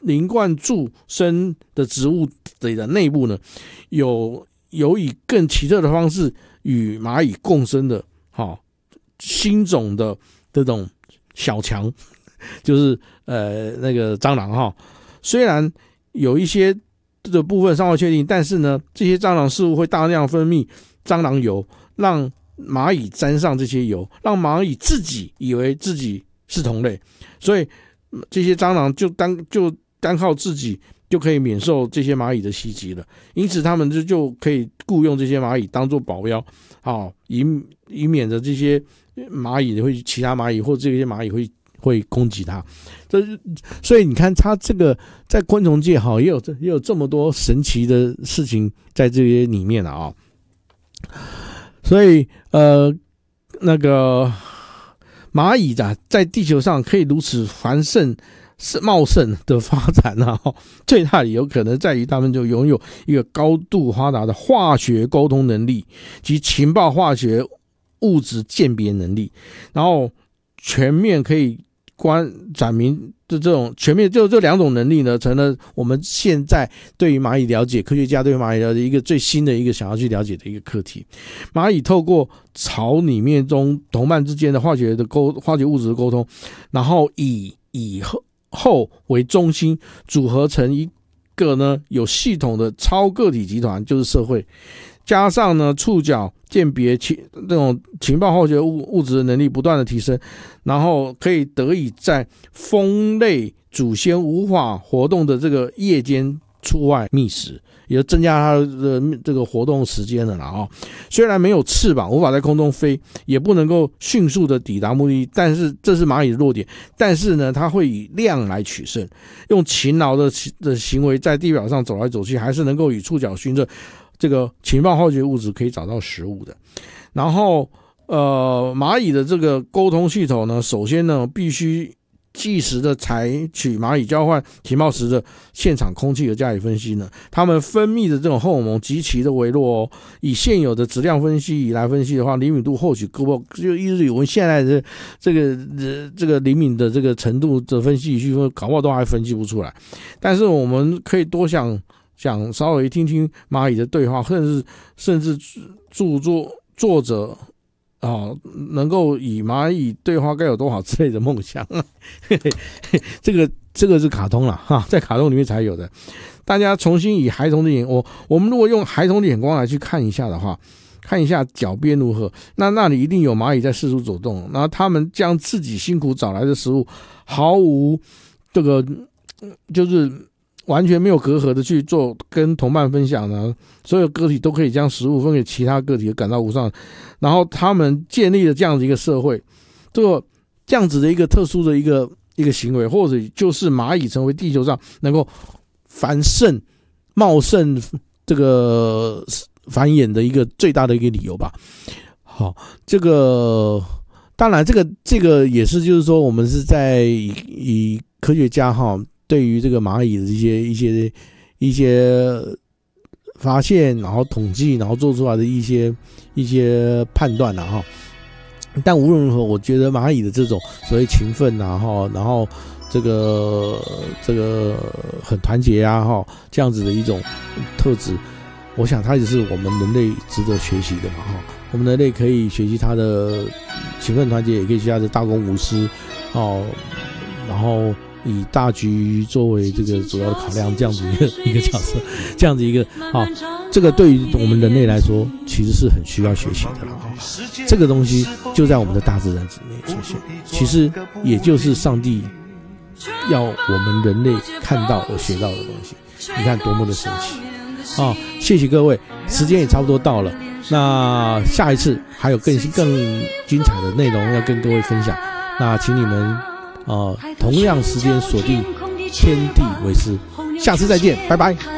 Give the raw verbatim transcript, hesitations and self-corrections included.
鳞冠柱生的植物的内部呢，有有以更奇特的方式与蚂蚁共生的，好、哦、新种的这种小强，就是呃那个蟑螂哈、哦。虽然有一些的部分尚未确定，但是呢，这些蟑螂似乎会大量分泌蟑螂油，让蚂蚁沾上这些油，让蚂蚁自己以为自己是同类，所以这些蟑螂就单就单靠自己就可以免受这些蚂蚁的袭击了。因此，他们就就可以雇佣这些蚂蚁当做保镖，好、哦，以以免着这些蚂蚁会其他蚂蚁或这些蚂蚁会。会攻击它，这所以你看，它这个在昆虫界哈也有也有这么多神奇的事情在这些里面了啊、哦。所以呃，那个蚂蚁啊，在地球上可以如此繁盛、茂盛的发展啊，最大理由可能在于它们就拥有一个高度发达的化学沟通能力及情报化学物质鉴别能力，然后全面可以。观展明的这种全面，就这两种能力呢，成了我们现在对于蚁了解，科学家对于蚂蚁了解一个最新的一个想要去了解的一个课题。蚂蚁透过巢里面中同伴之间的化学的沟化学物质的沟通，然后以以后为中心组合成一个呢有系统的超个体集团，就是社会。加上呢，触角鉴别情这种情报化学物物质的能力不断的提升，然后可以得以在蜂类祖先无法活动的这个夜间出外觅食，也就增加它的这个活动时间了啦啊、哦。虽然没有翅膀，无法在空中飞，也不能够迅速的抵达目的地，但是这是蚂蚁的弱点。但是呢，它会以量来取胜，用勤劳的的行为在地表上走来走去，还是能够与触角熏着。这个情报化学物质可以找到食物的。然后呃，蚂蚁的这个沟通系统呢，首先呢必须即时的采取蚂蚁交换情报时的现场空气而加以分析呢，它们分泌的这种荷尔蒙极其的微弱哦。以现有的质量分析仪来分析的话，灵敏度或许够不就一直我们现在的这个呃这个灵敏的这个程度的分析仪去搞不好都还分析不出来。但是我们可以多想。想稍微听听蚂蚁的对话，甚至甚至著作作者啊，能够以蚂蚁对话该有多好之类的梦想。这个这个是卡通啦哈，在卡通里面才有的。大家重新以孩童的眼，我我们如果用孩童的眼光来去看一下的话，看一下脚边如何，那那里一定有蚂蚁在四处走动，然后他们将自己辛苦找来的食物，毫无这个就是。完全没有隔阂的去做跟同伴分享呢，所有个体都可以将食物分给其他个体，感到无上。然后他们建立了这样的一个社会，这个这样子的一个特殊的一个一个行为，或者就是蚂蚁成为地球上能够繁盛茂盛这个繁衍的一个最大的一个理由吧。好，这个当然这个这个也是就是说我们是在以, 以科学家哈。对于这个蚂蚁的一些一些一些发现，然后统计，然后做出来的一些一些判断啊哈。但无论如何，我觉得蚂蚁的这种所谓勤奋啊哈，然后这个这个很团结啊哈，这样子的一种特质，我想它也是我们人类值得学习的嘛哈。我们人类可以学习它的勤奋团结，也可以学习它的大公无私哦，然后。以大局作为这个主要的考量，这样子一个一个角色，这样子一个啊，这个对于我们人类来说，其实是很需要学习的了啊。这个东西就在我们的大自然之内出现，其实也就是上帝要我们人类看到而学到的东西。你看多么的神奇啊！谢谢各位，时间也差不多到了，那下一次还有更更精彩的内容要跟各位分享，那请你们。呃，同样时间锁定天地为师，下次再见，拜拜。